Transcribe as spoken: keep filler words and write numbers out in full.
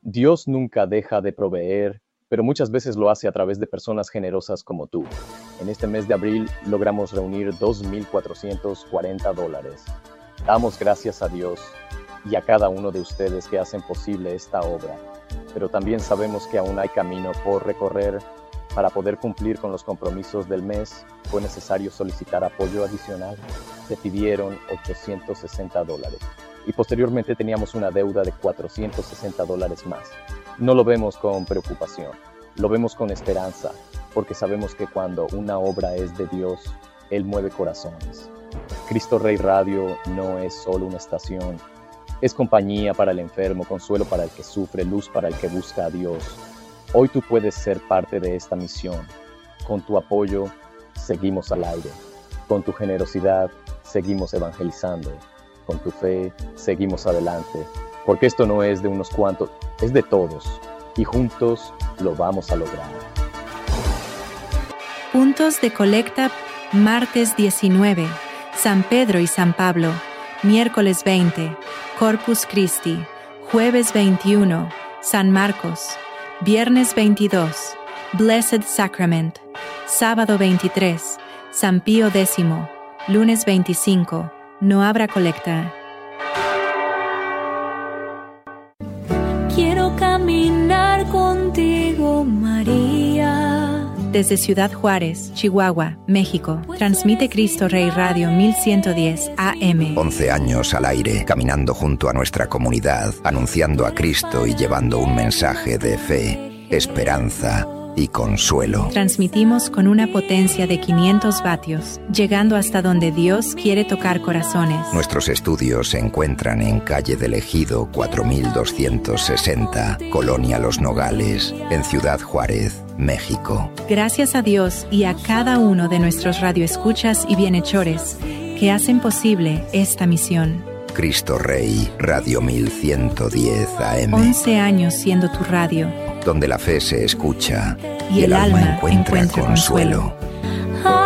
Dios nunca deja de proveer, pero muchas veces lo hace a través de personas generosas como tú. En este mes de abril logramos reunir dos mil cuatrocientos cuarenta dólares. Damos gracias a Dios y a cada uno de ustedes que hacen posible esta obra, pero también sabemos que aún hay camino por recorrer. Para poder cumplir con los compromisos del mes, fue necesario solicitar apoyo adicional. Se pidieron ochocientos sesenta dólares y posteriormente teníamos una deuda de cuatrocientos sesenta dólares más. No lo vemos con preocupación, lo vemos con esperanza, porque sabemos que cuando una obra es de Dios, Él mueve corazones. Cristo Rey Radio no es solo una estación, es compañía para el enfermo, consuelo para el que sufre, luz para el que busca a Dios. Hoy tú puedes ser parte de esta misión. Con tu apoyo, seguimos al aire. Con tu generosidad, seguimos evangelizando. Con tu fe, seguimos adelante. Porque esto no es de unos cuantos, es de todos. Y juntos lo vamos a lograr. Puntos de colecta, martes diecinueve, San Pedro y San Pablo, miércoles veinte, Corpus Christi, jueves veintiuno, San Marcos, viernes veintidós, Blessed Sacrament, sábado veintitrés, San Pío X, lunes veinticinco, no habrá colecta. Quiero caminar contigo, María. Desde Ciudad Juárez, Chihuahua, México, transmite Cristo Rey Radio mil ciento diez A M. once años al aire, caminando junto a nuestra comunidad, anunciando a Cristo y llevando un mensaje de fe, esperanza y consuelo. Transmitimos con una potencia de quinientos vatios, llegando hasta donde Dios quiere tocar corazones. Nuestros estudios se encuentran en calle del Ejido cuatro mil doscientos sesenta, Colonia Los Nogales, en Ciudad Juárez, México. Gracias a Dios y a cada uno de nuestros radioescuchas y bienhechores que hacen posible esta misión. Cristo Rey, Radio mil ciento diez A M. once años siendo tu radio, donde la fe se escucha y, y el, el alma encuentra, encuentra consuelo. consuelo.